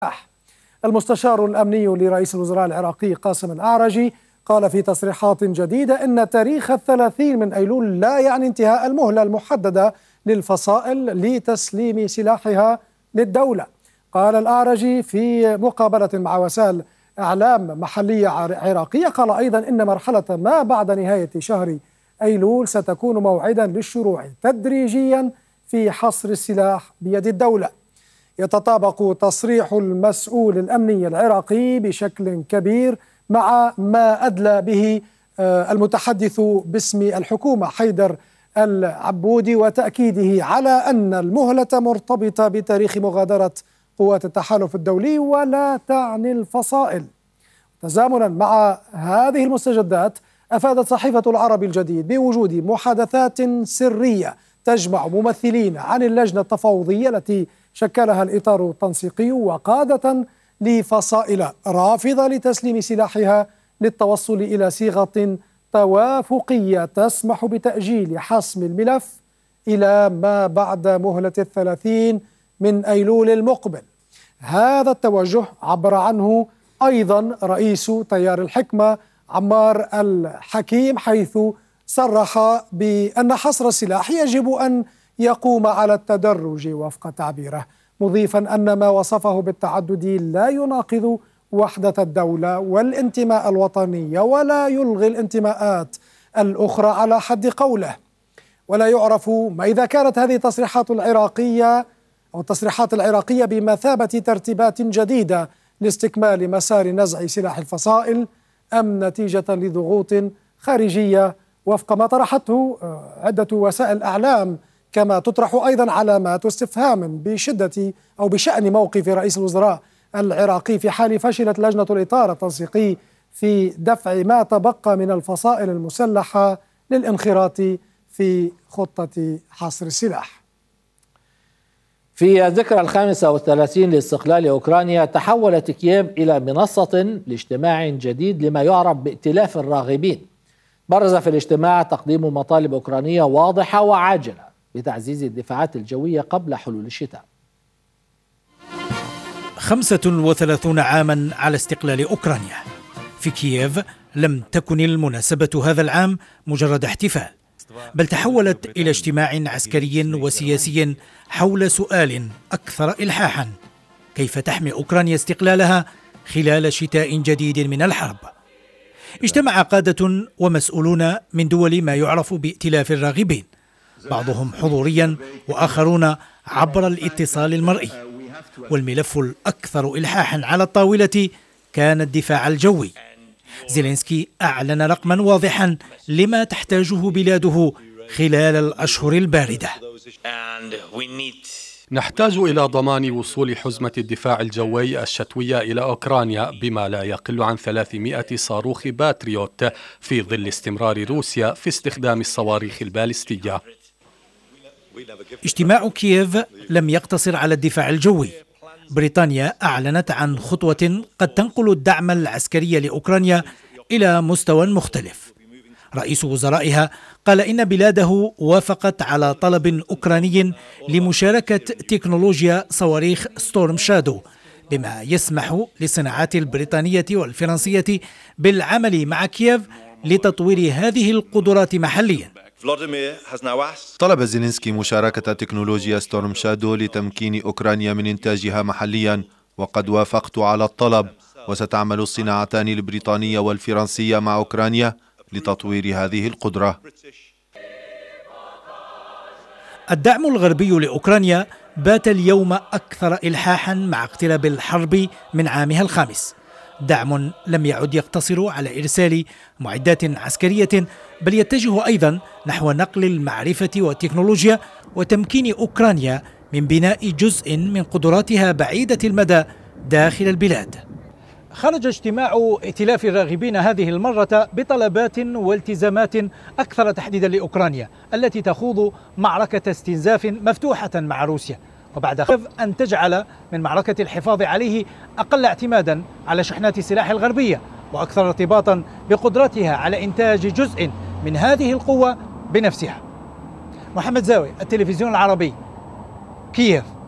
المستشار الأمني لرئيس الوزراء العراقي قاسم الأعرجي قال في تصريحات جديدة إن تاريخ 30 من أيلول لا يعني انتهاء المهلة المحددة للفصائل لتسليم سلاحها للدولة. قال الأعرجي في مقابلة مع وسائل إعلام محلية عراقية، قال أيضا إن مرحلة ما بعد نهاية شهر أيلول ستكون موعدا للشروع تدريجيا في حصر السلاح بيد الدولة. يتطابق تصريح المسؤول الأمني العراقي بشكل كبير مع ما أدلى به المتحدث باسم الحكومة حيدر العبودي، وتأكيده على أن المهلة مرتبطة بتاريخ مغادرة قوات التحالف الدولي ولا تعني الفصائل. تزامنا مع هذه المستجدات، أفادت صحيفة العربي الجديد بوجود محادثات سرية تجمع ممثلين عن اللجنة التفاوضية التي شكلها الإطار التنسيقي وقادة لفصائل رافضة لتسليم سلاحها للتوصل إلى صيغة توافقية تسمح بتأجيل حسم الملف إلى ما بعد مهلة 30 من أيلول المقبل. هذا التوجه عبر عنه أيضا رئيس تيار الحكمة عمار الحكيم، حيث صرح بأن حصر السلاح يجب أن يقوم على التدرج وفق تعبيره، مضيفا أن ما وصفه بالتعدد لا يناقض وحدة الدولة والانتماء الوطني ولا يلغي الانتماءات الأخرى على حد قوله. ولا يعرف ما إذا كانت هذه التصريحات العراقية بمثابة ترتيبات جديدة لاستكمال مسار نزع سلاح الفصائل أم نتيجة لضغوط خارجية وفق ما طرحته عدة وسائل أعلام، كما تطرح أيضا علامات استفهام بشدة أو بشأن موقف رئيس الوزراء العراقي في حال فشلت لجنة الإطار التنسيقي في دفع ما تبقى من الفصائل المسلحة للانخراط في خطة حصر السلاح. في الذكرى 35 لاستقلال أوكرانيا، تحولت كييف إلى منصة لاجتماع جديد لما يعرف بائتلاف الراغبين. برز في الاجتماع تقديم مطالب أوكرانية واضحة وعاجلة بتعزيز الدفاعات الجوية قبل حلول الشتاء. 35 عاما على استقلال أوكرانيا. في كييف لم تكن المناسبة هذا العام مجرد احتفال، بل تحولت إلى اجتماع عسكري وسياسي حول سؤال أكثر إلحاحا: كيف تحمي أوكرانيا استقلالها خلال شتاء جديد من الحرب؟ اجتمع قادة ومسؤولون من دول ما يعرف بائتلاف الراغبين، بعضهم حضوريا وآخرون عبر الاتصال المرئي، والملف الأكثر إلحاحا على الطاولة كان الدفاع الجوي. زيلينسكي أعلن رقما واضحا لما تحتاجه بلاده خلال الأشهر الباردة. نحتاج إلى ضمان وصول حزمة الدفاع الجوي الشتوية إلى أوكرانيا بما لا يقل عن 300 صاروخ باتريوت في ظل استمرار روسيا في استخدام الصواريخ البالستية. اجتماع كييف لم يقتصر على الدفاع الجوي. بريطانيا أعلنت عن خطوة قد تنقل الدعم العسكري لأوكرانيا إلى مستوى مختلف. رئيس وزرائها قال إن بلاده وافقت على طلب أوكراني لمشاركة تكنولوجيا صواريخ ستورم شادو، بما يسمح للصناعات البريطانية والفرنسية بالعمل مع كييف لتطوير هذه القدرات محليا. طلب زيلينسكي مشاركة تكنولوجيا ستورم شادو لتمكين أوكرانيا من إنتاجها محليا، وقد وافقت على الطلب، وستعمل الصناعتان البريطانية والفرنسية مع أوكرانيا لتطوير هذه القدرة. الدعم الغربي لأوكرانيا بات اليوم أكثر إلحاحا مع اقتراب الحرب من عامها الخامس. دعم لم يعد يقتصر على إرسال معدات عسكرية، بل يتجه أيضا نحو نقل المعرفة والتكنولوجيا وتمكين أوكرانيا من بناء جزء من قدراتها بعيدة المدى داخل البلاد. خرج اجتماع ائتلاف الراغبين هذه المرة بطلبات والتزامات أكثر تحديدا لأوكرانيا التي تخوض معركة استنزاف مفتوحة مع روسيا، وبعد خوف أن تجعل من معركة الحفاظ عليه أقل اعتمادا على شحنات السلاح الغربية وأكثر ارتباطا بقدرتها على إنتاج جزء من هذه القوة بنفسها. محمد زاوي، التلفزيون العربي، كييف.